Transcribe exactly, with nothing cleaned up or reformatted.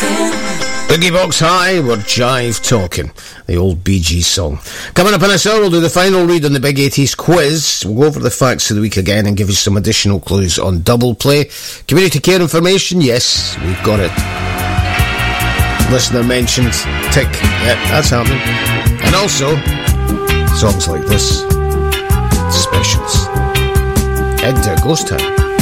Boogie Box High, we're Jive Talking, the old Bee Gees song. Coming up in this hour, we'll do the final read on the Big eighties quiz. We'll go over the facts of the week again and give you some additional clues on Double Play. Community care information, yes, we've got it. Listener mentioned, tick, yeah, that's happening. And also, songs like this, specials. Head to Ghost Town.